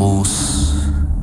Oremos.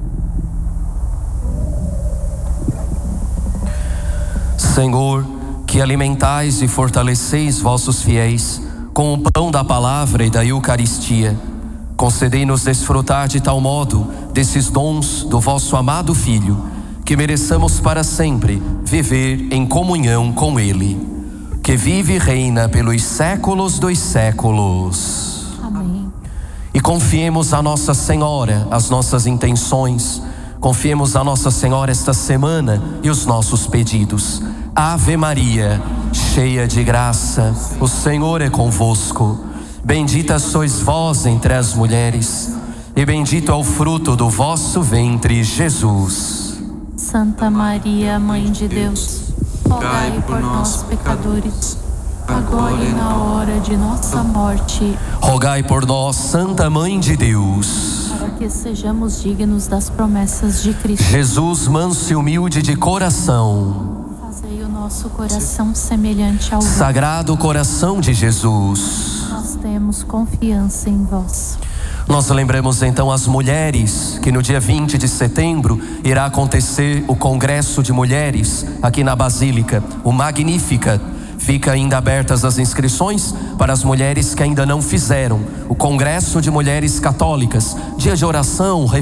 Senhor, que alimentais e fortaleceis vossos fiéis com o pão da palavra e da Eucaristia, concedei-nos desfrutar de tal modo desses dons do vosso amado Filho, que mereçamos para sempre viver em comunhão com Ele, que vive e reina pelos séculos dos séculos. Amém. E confiemos a Nossa Senhora as nossas intenções, confiemos a Nossa Senhora esta semana e os nossos pedidos. Ave Maria, cheia de graça, o Senhor é convosco. Bendita sois vós entre as mulheres, e bendito é o fruto do vosso ventre, Jesus. Santa Maria, Mãe de Deus, rogai por nós, pecadores, agora e na hora de nossa morte. Rogai por nós, Santa Mãe de Deus, para que sejamos dignos das promessas de Cristo. Jesus, manso e humilde de coração, Fazei o nosso coração semelhante ao vosso. Sagrado coração de Jesus, Nós temos confiança em vós. nós lembramos então as mulheres que no dia 20 de setembro irá acontecer o Congresso de Mulheres aqui na Basílica, o Magnífica. Fica ainda abertas as inscrições para as mulheres que ainda não fizeram o Congresso de Mulheres Católicas, dia de oração,